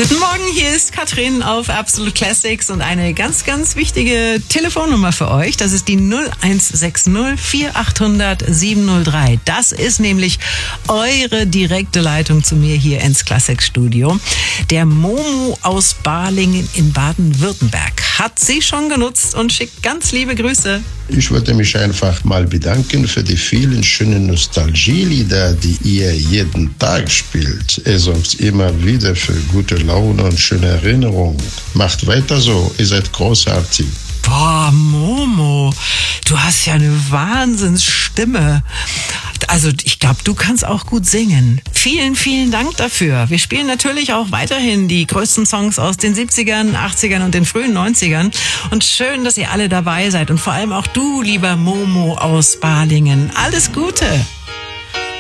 Guten Morgen, hier ist Katrin auf Absolute Classics und eine ganz, ganz wichtige Telefonnummer für euch. Das ist die 0160 4800 703. Das ist nämlich eure direkte Leitung zu mir hier ins Classics Studio. Der Momo aus Balingen in Baden-Württemberg hat sie schon genutzt und schickt ganz liebe Grüße. Ich wollte mich einfach mal bedanken für die vielen schönen Nostalgielieder, die ihr jeden Tag spielt. Ihr sorgt immer wieder für gute Laune und schöne Erinnerungen. Macht weiter so, ihr seid großartig. Boah, Momo, du hast ja eine Wahnsinnsstimme. Also ich glaube, du kannst auch gut singen. Vielen, vielen Dank dafür. Wir spielen natürlich auch weiterhin die größten Songs aus den 70ern, 80ern und den frühen 90ern. Und schön, dass ihr alle dabei seid. Und vor allem auch du, lieber Momo aus Balingen. Alles Gute.